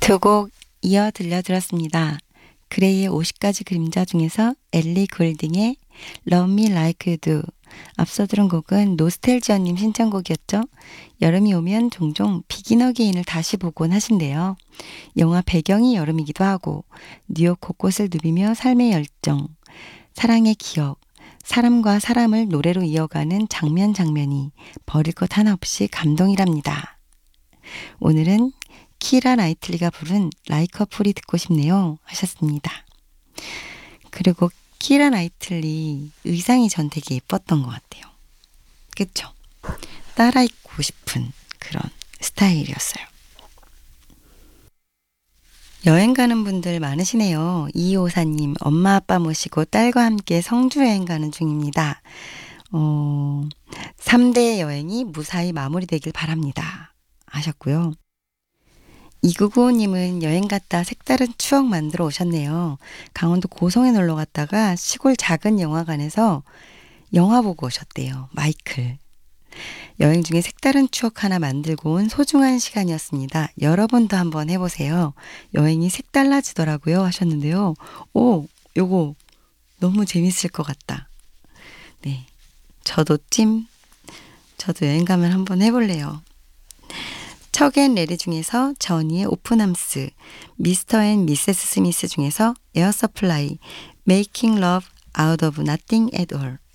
두 곡 이어 들려드렸습니다. 그레이의 50가지 그림자 중에서 엘리 골딩의 Love Me Like You Do. 앞서 들은 곡은 노스텔지어님 신청곡이었죠. 여름이 오면 종종 비긴 어게인을 다시 보곤 하신대요. 영화 배경이 여름이기도 하고 뉴욕 곳곳을 누비며 삶의 열정, 사랑의 기억, 사람과 사람을 노래로 이어가는 장면이 버릴 것 하나 없이 감동이랍니다. 오늘은 키라 나이틀리가 부른 라이크 어 풀이 듣고 싶네요 하셨습니다. 그리고 키라 나이틀리 의상이 전 되게 예뻤던 것 같아요. 그쵸? 따라 입고 싶은 그런 스타일이었어요. 여행 가는 분들 많으시네요. 이호사님, 엄마 아빠 모시고 딸과 함께 성주 여행 가는 중입니다. 3대 여행이 무사히 마무리되길 바랍니다 하셨고요. 2995님은 여행 갔다 색다른 추억 만들어 오셨네요. 강원도 고성에 놀러 갔다가 시골 작은 영화관에서 영화 보고 오셨대요. 마이클. 여행 중에 색다른 추억 하나 만들고 온 소중한 시간이었습니다. 여러분도 한번 해보세요. 여행이 색달라지더라고요 하셨는데요. 오, 요거 너무 재밌을 것 같다. 네, 저도 여행 가면 한번 해볼래요. 척앤 레리 중에서 저니의 오픈함스, 미스터 앤 미세스 스미스 중에서 에어 서플라이, Making Love Out of Nothing at All.